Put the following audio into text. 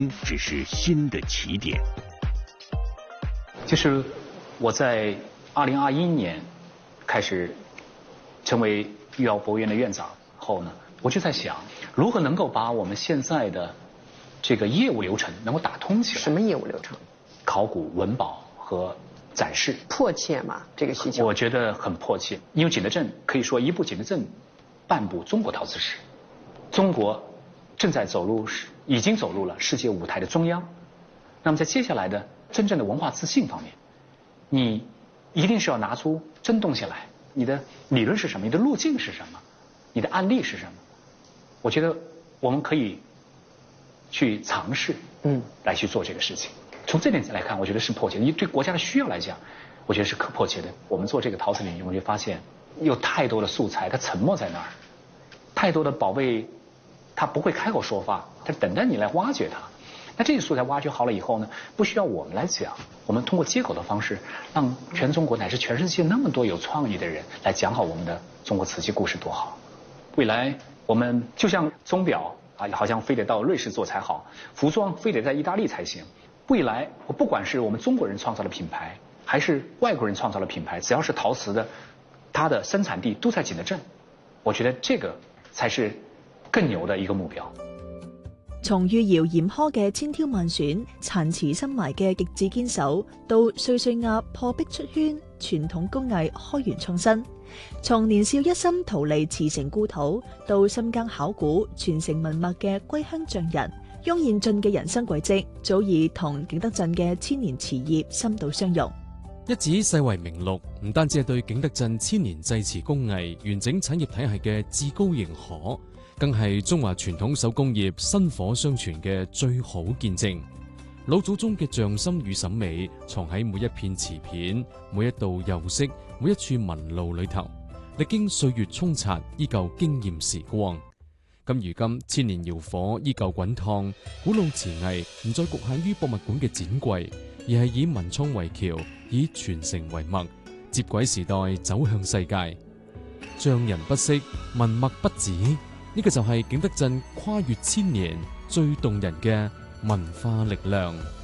只是新的起点。 就是我在2021年开始成为御窑博物院的院长后呢，我就在想，如何能够把我们现在的这个业务流程能够打通起来。 什么业务流程？ 考古、文保和展示。 迫切吗？这个需求？ 我觉得很迫切，因为景德镇可以说一部景德镇，半部中国陶瓷史。中国正在已经走入了世界舞台的中央。那么在接下来的真正的文化自信方面，你一定是要拿出真东西来。你的理论是什么？你的路径是什么？你的案例是什么？我觉得我们可以去尝试，来去做这个事情。从这点来看，我觉得是迫切的。因为对国家的需要来讲，我觉得是可迫切的。我们做这个陶瓷领域，我就发现有太多的素材，它沉没在那儿，太多的宝贝，它不会开口说话，它等待你来挖掘它。那这些素材挖掘好了以后呢，不需要我们来讲，我们通过接口的方式，让全中国乃至全世界那么多有创意的人来讲好我们的中国瓷器故事，多好！未来我们就像钟表啊，好像非得到瑞士做才好，服装非得在意大利才行。未来我不管是我们中国人创造的品牌，还是外国人创造的品牌，只要是陶瓷的，它的生产地都在景德镇。我觉得这个才是更牛的一個目標。 從御窯嚴苛嘅千挑萬選、殘瓷深埋嘅極致堅守，到碎碎鴨破壁出圈，傳統工藝開源創新；從年少一心逃離瓷城故土，到深耕考古、傳承文脈嘅歸鄉匠人，翁彥俊嘅人生軌跡，早已同景德鎮嘅千年瓷業深度相融。 一紙世遺名錄，唔單止係對景德鎮千年製瓷工藝完整產業體系嘅至高認可，更係中華傳統手工業薪火相傳嘅最好見證。老祖宗嘅匠心與審美藏喺每一片瓷片、每一道釉色、每一處紋路裏頭，歷經歲月沖刷，依舊驚豔時光。咁如今千年窯火依舊滾燙，古老瓷藝唔再局限於博物館嘅展櫃，而係以文創為橋，以傳承為脈，接軌時代走向世界。匠人不息，文脈不止，呢個就係景德鎮跨越千年最動人嘅文化力量。